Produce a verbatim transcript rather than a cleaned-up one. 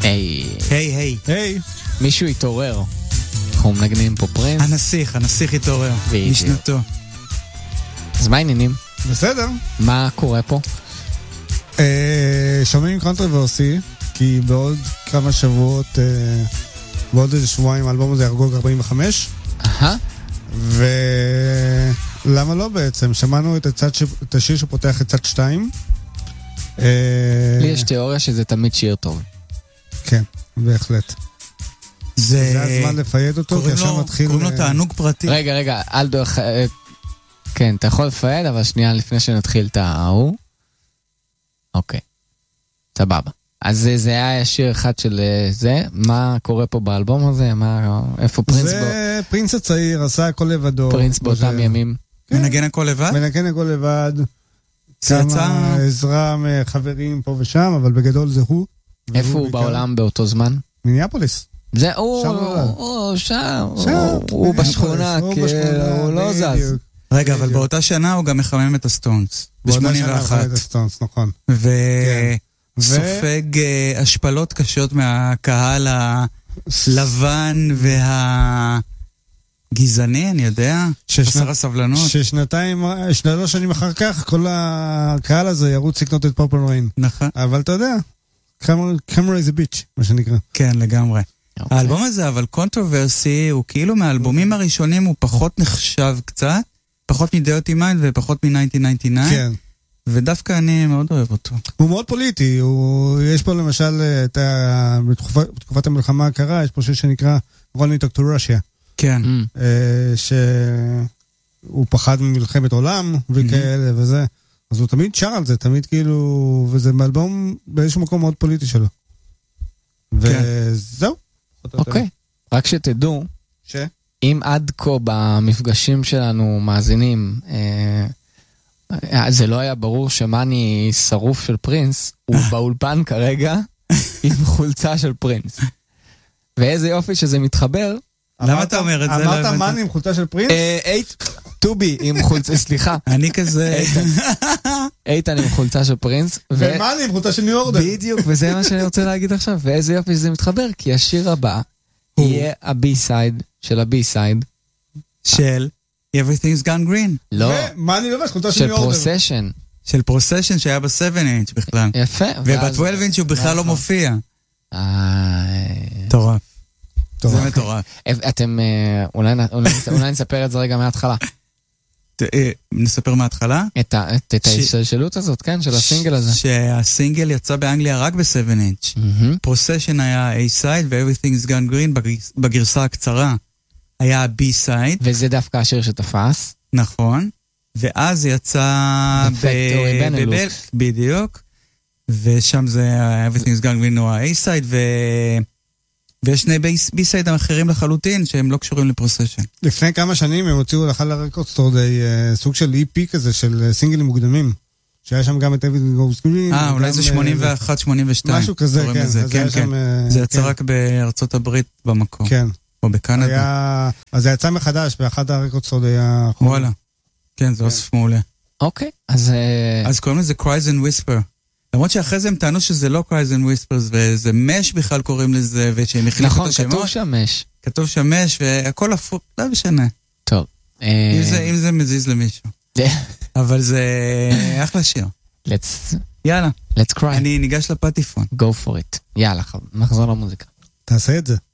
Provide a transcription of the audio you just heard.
היי. היי, היי. היי. מישהו התעורר. אנחנו מנגנים פה פרינס. הנסיך, הנסיך התעורר. משנתו. אז מה העניינים? בסדר. מה קורה פה? שומעים קונטרוורסי, כי בעוד כמה שבועות, בעוד איזה שבועיים האלבום הזה יחגוג ארבעים וחמש. אהה. ולמה לא בעצם? שמענו את השיר שפותח את צד שתיים. לי יש תיאוריה שזה תמיד שיר טוב. כן, בהחלט. זה הזמן לפייד אותו, כי עכשיו מתחיל... קוראים לו תענוג פרטי. רגע, רגע, אלדו, כן, אתה יכול לפייד, אבל שנייה לפני שנתחיל את ההוא. אוקיי, סבבה. אז זה היה שיר אחד של זה, מה קורה פה באלבום הזה? איפה פרינס בו? זה פרינס הצעיר, עשה הכל לבדו. פרינס באותם ימים. מנגן הכל לבד? מנגן הכל לבד. כמה עזרה מחברים פה ושם, אבל בגדול זה הוא. איפה הוא בעולם באותו זמן? מיניאפוליס. זה הוא, שם, הוא בשכונה, הוא לא זז. רגע, אבל באותה שנה הוא גם מחמם את הסטונס. ב-שמונים ואחת. באותה שנה הוא מחמם את הסטונס, נכון. וסופג השפלות קשות מהקהל הלבן והגזעני, אני יודע. חסר הסבלנות. ששנתיים, שלוש שנים אחר כך, כל הקהל הזה ירוץ לקנות את פרפל ריין. נכון. אבל אתה יודע, קמרה is a bitch, מה שנקרא. כן, לגמרי. האלבום הזה, אבל קונטרוברסי, הוא כאילו מהאלבומים הראשונים הוא פחות נחשב קצת, פחות מ-Dirty Mind ופחות מ-תשע מאות תשעים ותשע. כן. ודווקא אני מאוד אוהב אותו. הוא מאוד פוליטי, הוא... יש פה למשל, את ה... בתקופה... בתקופת המלחמה הקרה, יש פה שיר שנקרא Run Me Talk to Russia. כן. Mm. שהוא פחד ממלחמת עולם וכאלה mm-hmm. וזה. אז הוא תמיד שר על זה, תמיד כאילו, וזה מאלבום באיזשהו מקום מאוד פוליטי שלו. כן. וזהו. אוקיי, רק שתדעו, ש? אם עד כה במפגשים שלנו מאזינים, אה, זה לא היה ברור שמאני שרוף של פרינס, הוא באולפן כרגע עם חולצה של פרינס. ואיזה יופי שזה מתחבר. למה אתה אומר את זה? אמרת מאני עם חולצה של פרינס? אייט, טובי עם חולצה, סליחה. אני כזה... איתן עם חולצה של פרינס. ומאני עם חולצה של ניו אורדר. בדיוק, וזה מה שאני רוצה להגיד עכשיו. ואיזה יופי שזה מתחבר, כי השיר הבא יהיה הבי-סייד של הבי-סייד. של Everything's Gone Green. לא. ומאני לבש חולצה של של ניו אורדר. פרוסשן. של פרוסשן שהיה ב-שבע אינץ' בכלל. יפה. וב-twelve אינץ' הוא בכלל לא מופיע. טורף. זה מטורף. אתם, אולי נספר את זה רגע מההתחלה. נספר מההתחלה? את ההשתלשלות הזאת, כן, של הסינגל הזה. שהסינגל יצא באנגליה רק ב-שבע אינץ'. פרוסשן היה A-side ו-Everything's Gone Green בגרסה הקצרה היה ה-B-side. וזה דווקא השיר שתפס. נכון. ואז יצא בבלק, בדיוק. ושם זה Everything's Gone Green הוא ה-A-side ו... ויש שני בי-סייד אחרים לחלוטין שהם לא קשורים לפרוסשן. לפני כמה שנים הם הוציאו לחל הרקורד סטור די סוג של אי פי כזה של סינגלים מוקדמים, שהיה שם גם את Everything Goes Green. אה, אולי זה שמונים ואחת שמונים ושתיים. משהו כזה, כן. כן, כן. זה יצא רק בארצות הברית במקום. כן. או בקנדה. אז זה יצא מחדש, באחד הרקורד סטור די היה... וואלה. כן, זה אוסף מעולה. אוקיי, אז... אז קוראים לזה Cries and Whisper. למרות שאחרי זה הם טענו שזה לא Cries and Whispers, וזה מש בכלל קוראים לזה, ושהם החליפו את השמות. נכון, כתוב שם מש. כתוב שם מש, והכל הפוך, לא משנה. טוב. אם זה מזיז למישהו. אבל זה אחלה שיר. Let's... יאללה. Let's cry. אני ניגש לפטיפון. Go for it. יאללה, נחזור למוזיקה. תעשה את זה.